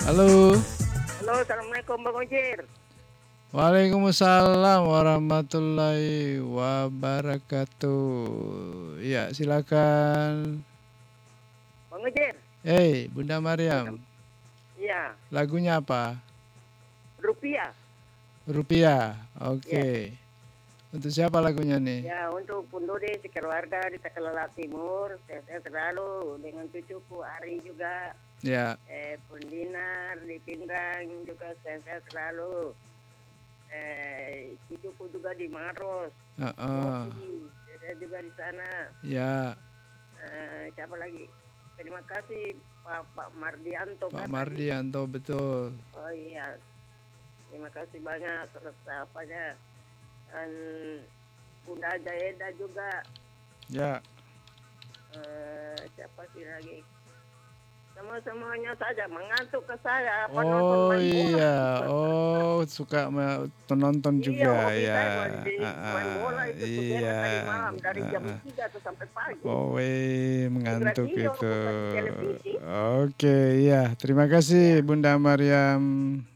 Halo. Halo, assalamualaikum Bang Ojir. Waalaikumsalam warahmatullahi wabarakatuh. Ya, silakan. Bang Ojir. Hei, Bunda Mariam. Iya. Lagunya apa? Rupiah. Rupiah. Ya. Oke. Untuk siapa lagunya nih? Ya, untuk Pundode sekeluarga di Takalala Timur, saya selalu dengan cucuku Ari juga. Ya. Pundinar di Pindrang juga saya selalu. Cucuku juga di Maros. Saya juga di sana. Ya. Siapa lagi? Terima kasih Pak Mardianto. Pak Mardianto, betul. Oh iya. Terima kasih banyak atas apanya. Dan Bunda Jaeda juga. Ya. Siapa sih lagi? Semuanya saja mengantuk ke saya. Oh iya, suka menonton juga iya, ya. Main bola itu Iya. tadi malam dari jam 3 sampai pagi. Oh, mengantuk Radio, itu. bukan di televisi. Oke, iya. Terima kasih Bunda Mariam.